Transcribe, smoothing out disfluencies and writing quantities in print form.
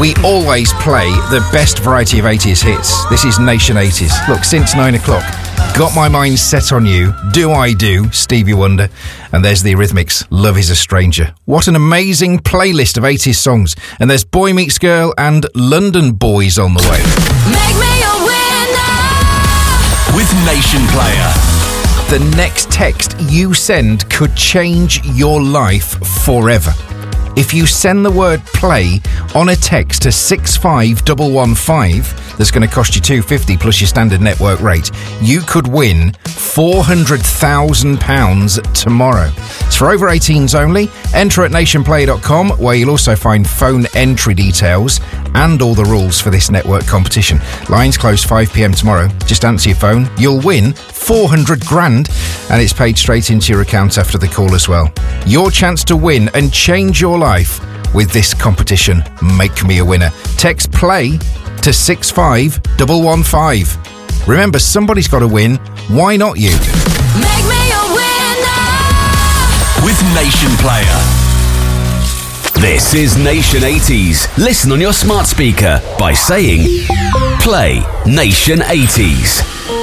We always play the best variety of 80s hits. This is Nation 80s. Look, since 9 o'clock, Got My Mind Set on You, Do I Do, Stevie Wonder, and there's the Eurythmics, Love Is a Stranger. What an amazing playlist of 80s songs. And there's Boy Meets Girl and London Boys on the way. Make me a winner with Nation Player. The next text you send could change your life forever. If you send the word play on a text to 65115, that's going to cost you $2.50 plus your standard network rate, you could win £400,000 tomorrow. It's for over 18s only. Enter at nationplay.com, where you'll also find phone entry details and all the rules for this network competition. Lines close 5 p.m. tomorrow. Just answer your phone. You'll win 400 grand, and it's paid straight into your account after the call as well. Your chance to win and change your life with this competition. Make me a winner. Text play to 65115. Remember, somebody's got to win. Why not you? Make me a winner with Nation Player. This is Nation 80s. Listen on your smart speaker by saying play Nation 80s.